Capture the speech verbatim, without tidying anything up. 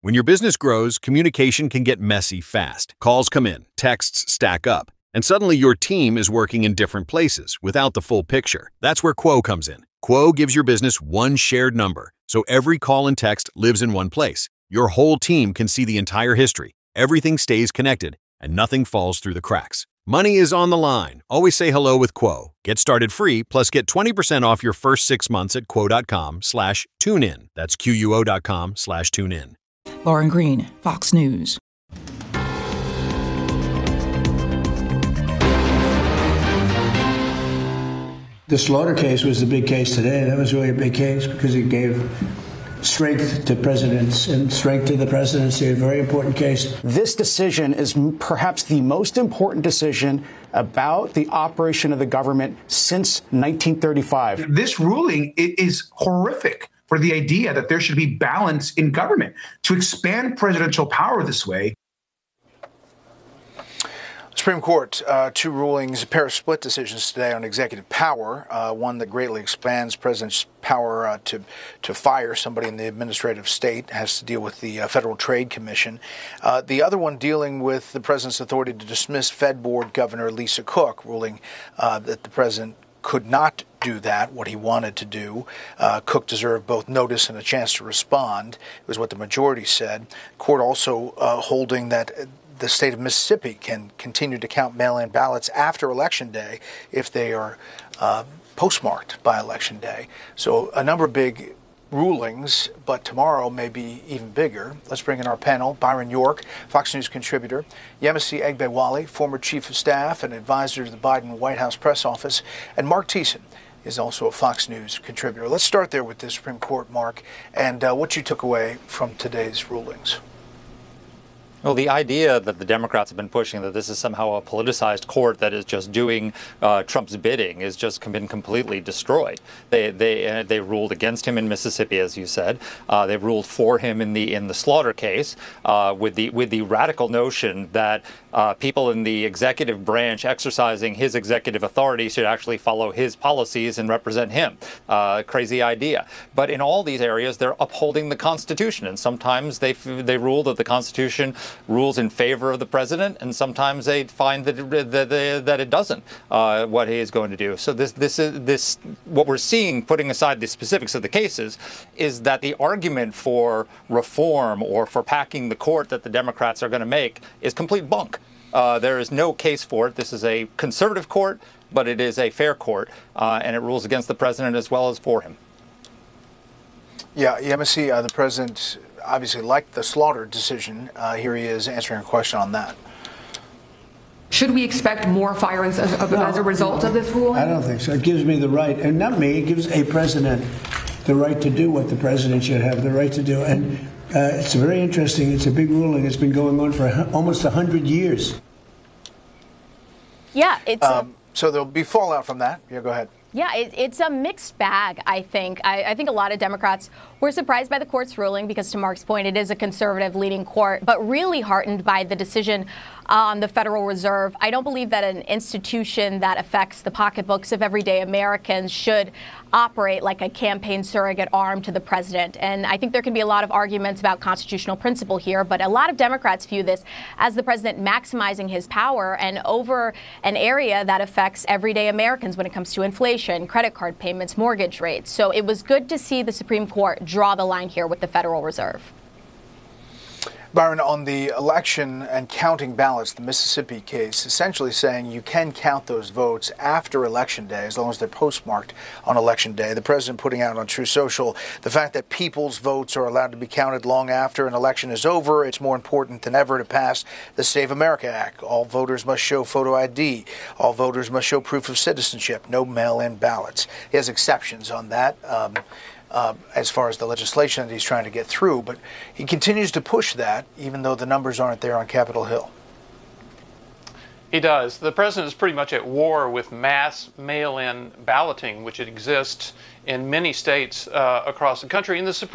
When your business grows, communication can get messy fast. Calls come in, texts stack up, and suddenly your team is working in different places without the full picture. That's where Quo comes in. Quo gives your business one shared number, so every call and text lives in one place. Your whole team can see the entire history. Everything stays connected, and nothing falls through the cracks. Money is on the line. Always say hello with Quo. Get started free, plus get twenty percent off your first six months at quo.com slash tune in. That's Q-U-O dot com slash tune in. Lauren Green, Fox News. The Slaughter case was the big case today. That was really a big case because it gave strength to presidents and strength to the presidency, a very important case. This decision is perhaps the most important decision about the operation of the government since nineteen thirty-five. This ruling is horrific for the idea that there should be balance in government. To expand presidential power this way. Supreme Court, uh, two rulings, a pair of split decisions today on executive power, uh, one that greatly expands president's power uh, to to fire somebody in the administrative state, has to deal with the uh, Federal Trade Commission. Uh, the other one dealing with the president's authority to dismiss Fed Board Governor Lisa Cook, ruling uh, that the president could not do that, what he wanted to do. Uh, Cook deserved both notice and a chance to respond. It was what the majority said. Court also uh, holding that the state of Mississippi can continue to count mail-in ballots after Election Day if they are uh, postmarked by Election Day. So a number of big rulings, but tomorrow may be even bigger. Let's bring in our panel. Byron York, Fox News contributor. Yemisi Egbewale, former chief of staff and advisor to the Biden White House press office. And Mark Thiessen is also a Fox News contributor. Let's start there with the Supreme Court, Mark, and uh, what you took away from today's rulings. Well, the idea that the Democrats have been pushing that this is somehow a politicized court that is just doing uh, Trump's bidding is just been completely destroyed. They they uh, they ruled against him in Mississippi, as you said. Uh, they've ruled for him in the in the Slaughter case, uh, with the with the radical notion that uh, people in the executive branch exercising his executive authority should actually follow his policies and represent him. Uh, crazy idea. But in all these areas, they're upholding the Constitution, and sometimes they they rule that the Constitution rules in favor of the president, and sometimes they find that it, that, that it doesn't, uh, what he is going to do. So this this is this what we're seeing, putting aside the specifics of the cases, is that the argument for reform or for packing the court that the Democrats are going to make is complete bunk. Uh, there is no case for it. This is a conservative court, but it is a fair court, uh, and it rules against the president as well as for him. Yeah, Yemisi, uh, the president obviously liked the Slaughter decision. Uh, here he is answering a question on that. Should we expect more firings as, as, no, as a result no, of this ruling? I don't think so. It gives me the right, and not me, it gives a president the right to do what the president should have the right to do. And uh, it's very interesting. It's a big ruling. It's been going on for a, almost one hundred years. Yeah, it's... Um, a- so there'll be fallout from that. Yeah, go ahead. Yeah, it, it's a mixed bag, I think. I, I think a lot of Democrats were surprised by the court's ruling because, to Mark's point, it is a conservative-leaning court, but really heartened by the decision on the Federal Reserve. I don't believe that an institution that affects the pocketbooks of everyday Americans should operate like a campaign surrogate arm to the president. And I think there can be a lot of arguments about constitutional principle here, but a lot of Democrats view this as the president maximizing his power and over an area that affects everyday Americans when it comes to inflation, credit card payments, mortgage rates. So it was good to see the Supreme Court draw the line here with the Federal Reserve. Byron, on the election and counting ballots, the Mississippi case, essentially saying you can count those votes after Election Day as long as they're postmarked on Election Day. The president putting out on Truth Social the fact that people's votes are allowed to be counted long after an election is over. It's more important than ever to pass the Save America Act. All voters must show photo I D. All voters must show proof of citizenship. No mail-in ballots. He has exceptions on that. Um, Uh, as far as the legislation that he's trying to get through. But he continues to push that, even though the numbers aren't there on Capitol Hill. He does. The president is pretty much at war with mass mail-in balloting, which exists in many states uh, across the country. And the Supreme